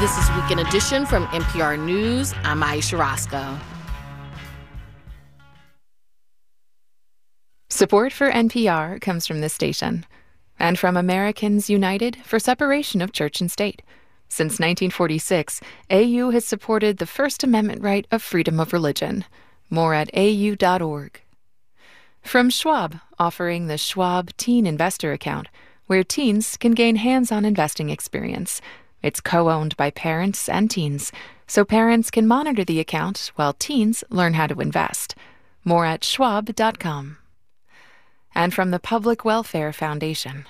This is Weekend Edition from NPR News. I'm Aisha Roscoe. Support for NPR comes from this station and from Americans United for Separation of Church and State. Since 1946, AU has supported the First Amendment right of freedom of religion. More at au.org. From Schwab, offering the Schwab Teen Investor Account, where teens can gain hands-on investing experience. It's co-owned by parents and teens, so parents can monitor the account while teens learn how to invest. More at schwab.com. And from the Public Welfare Foundation.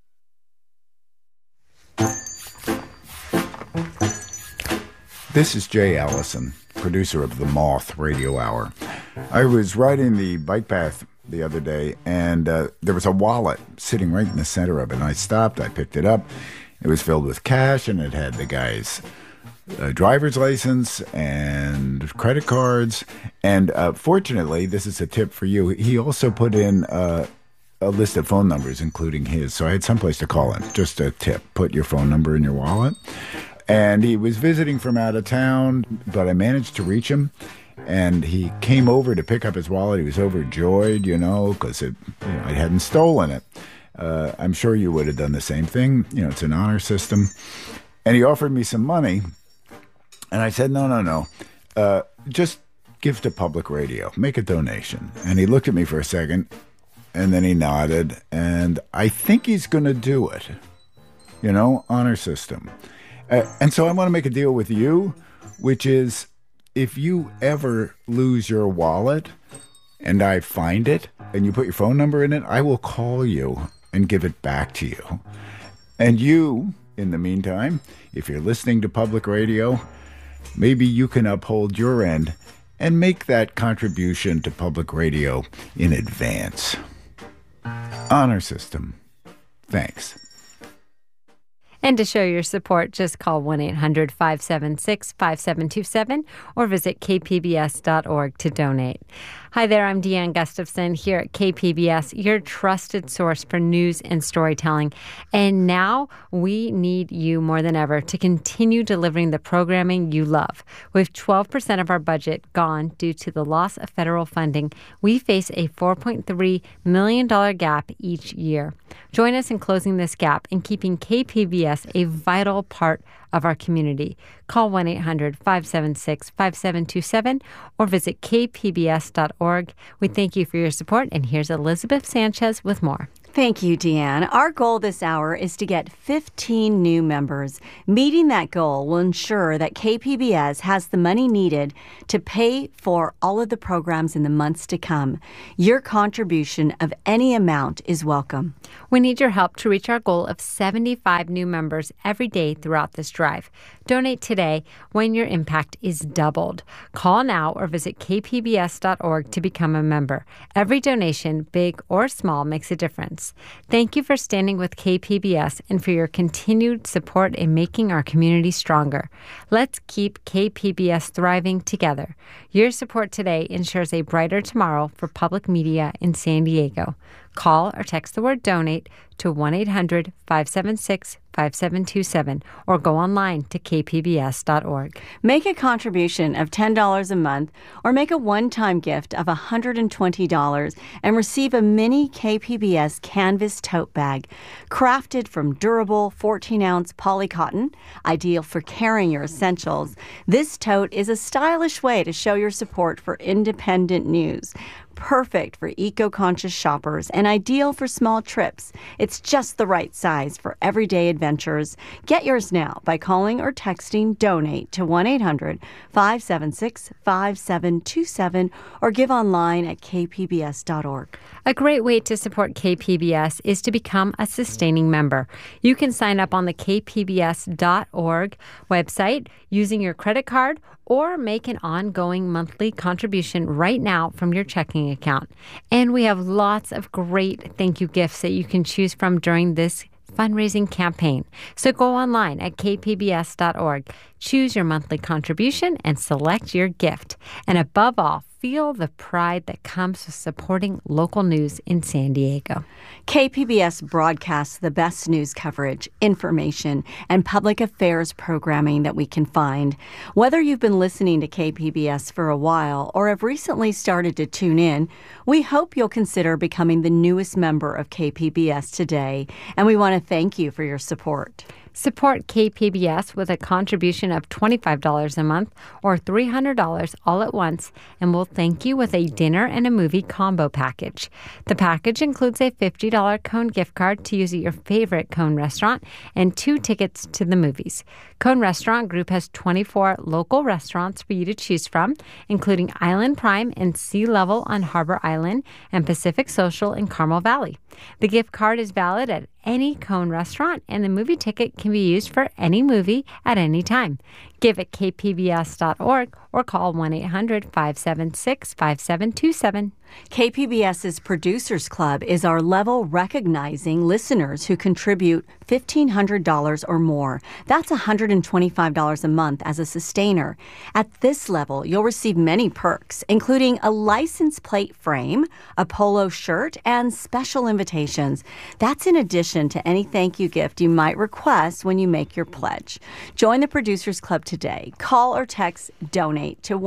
This is Jay Allison, producer of the Moth Radio Hour. I was riding the bike path the other day, and there was a wallet sitting right in the center of it. And I stopped, I picked it up. It was filled with cash, and it had the guy's driver's license and credit cards. And fortunately, this is a tip for you, he also put in a list of phone numbers, including his. So I had someplace to call him. Just a tip. Put your phone number in your wallet. And he was visiting from out of town, but I managed to reach him. And he came over to pick up his wallet. He was overjoyed, because I hadn't stolen it. I'm sure you would have done the same thing. It's an honor system. And he offered me some money. And I said, no. Just give to public radio. Make a donation. And he looked at me for a second. And then he nodded. And I think he's going to do it. Honor system. And so I want to make a deal with you, which is if you ever lose your wallet and I find it and you put your phone number in it, I will call you and give it back to you. And you, in the meantime, if you're listening to public radio, maybe you can uphold your end and make that contribution to public radio in advance. Honor system. Thanks. And to show your support, just call 1-800-576-5727 or visit kpbs.org to donate. Hi there, I'm Deanne Gustafson here at KPBS, your trusted source for news and storytelling. And now we need you more than ever to continue delivering the programming you love. With 12% of our budget gone due to the loss of federal funding, we face a $4.3 million gap each year. Join us in closing this gap and keeping KPBS a vital part of our community. Call 1-800-576-5727 or visit kpbs.org. We thank you for your support, and here's Elizabeth Sanchez with more. Thank you, Deanne. Our goal this hour is to get 15 new members. Meeting that goal will ensure that KPBS has the money needed to pay for all of the programs in the months to come. Your contribution of any amount is welcome. We need your help to reach our goal of 75 new members every day throughout this drive. Donate today when your impact is doubled. Call now or visit kpbs.org to become a member. Every donation, big or small, makes a difference. Thank you for standing with KPBS and for your continued support in making our community stronger. Let's keep KPBS thriving together. Your support today ensures a brighter tomorrow for public media in San Diego. Call or text the word donate to 1-800-576-5727 or go online to kpbs.org. Make a contribution of $10 a month or make a one-time gift of $120 and receive a mini KPBS canvas tote bag. Crafted from durable 14-ounce polycotton, ideal for carrying your essentials, this tote is a stylish way to show your support for independent news. Perfect for eco-conscious shoppers and ideal for small trips. It's just the right size for everyday adventures. Get yours now by calling or texting DONATE to 1-800-576-5727 or give online at kpbs.org. A great way to support KPBS is to become a sustaining member. You can sign up on the kpbs.org website using your credit card or make an ongoing monthly contribution right now from your checking account. And we have lots of great thank you gifts that you can choose from during this fundraising campaign. So go online at kpbs.org, choose your monthly contribution, and select your gift. And above all, feel the pride that comes with supporting local news in San Diego. KPBS broadcasts the best news coverage, information, and public affairs programming that we can find. Whether you've been listening to KPBS for a while or have recently started to tune in, we hope you'll consider becoming the newest member of KPBS today, and we want to thank you for your support. Support KPBS with a contribution of $25 a month or $300 all at once, and we'll thank you with a dinner and a movie combo package. The package includes a $50 Cone gift card to use at your favorite Cone restaurant and 2 tickets to the movies. Cone Restaurant Group has 24 local restaurants for you to choose from, including Island Prime and Sea Level on Harbor Island and Pacific Social in Carmel Valley. The gift card is valid at any Cone restaurant, and the movie ticket can be used for any movie at any time. Give at kpbs.org or call 1-800-576-5727. KPBS's Producers Club is our level recognizing listeners who contribute $1,500 or more. That's $125 a month as a sustainer. At this level, you'll receive many perks, including a license plate frame, a polo shirt, and special invitations. That's in addition to any thank you gift you might request when you make your pledge. Join the Producers Club today. Call or text DONATE to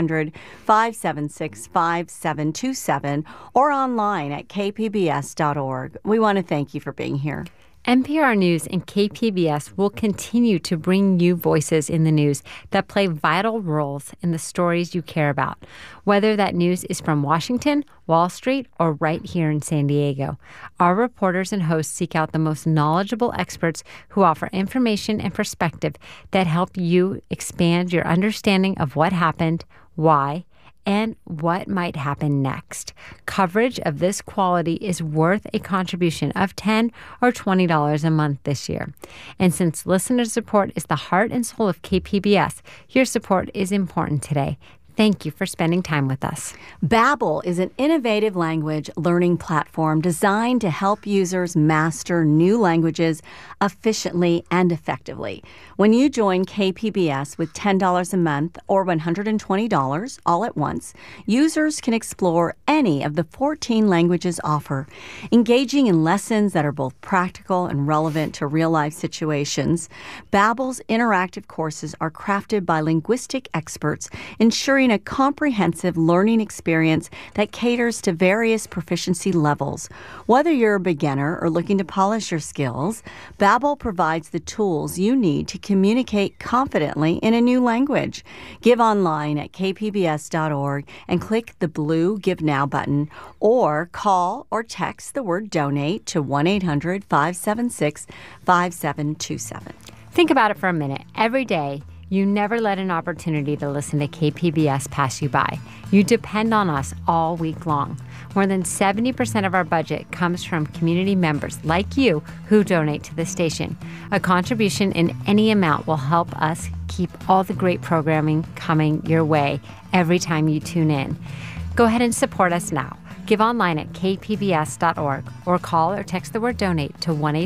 1-800-576-5727 or online at kpbs.org. We want to thank you for being here. NPR News and KPBS will continue to bring you voices in the news that play vital roles in the stories you care about, whether that news is from Washington, Wall Street, or right here in San Diego. Our reporters and hosts seek out the most knowledgeable experts who offer information and perspective that help you expand your understanding of what happened, why, and what might happen next. Coverage of this quality is worth a contribution of $10 or $20 a month this year. And since listener support is the heart and soul of KPBS, your support is important today. Thank you for spending time with us. Babbel is an innovative language learning platform designed to help users master new languages efficiently and effectively. When you join KPBS with $10 a month or $120 all at once, users can explore any of the 14 languages offered, engaging in lessons that are both practical and relevant to real-life situations. Babbel's interactive courses are crafted by linguistic experts, ensuring a comprehensive learning experience that caters to various proficiency levels. Whether you're a beginner or looking to polish your skills, Babbel provides the tools you need to communicate confidently in a new language. Give online at kpbs.org and click the blue Give Now button, or call or text the word DONATE to 1-800-576-5727. Think about it for a minute. Every day, you never let an opportunity to listen to KPBS pass you by. You depend on us all week long. More than 70% of our budget comes from community members like you who donate to the station. A contribution in any amount will help us keep all the great programming coming your way every time you tune in. Go ahead and support us now. Give online at kpbs.org or call or text the word DONATE to 1-800